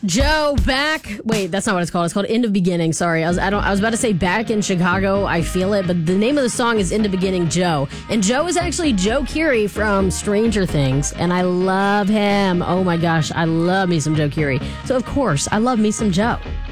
Joe, back. Wait, that's not what it's called. It's called End of Beginning. Sorry, I was about to say Back in Chicago. I Feel It, but the name of the song is End of Beginning, Joe. And Joe is actually Joe Keery from Stranger Things, and I love him. Oh my gosh, I love me some Joe Keery. So of course, I love me some Joe.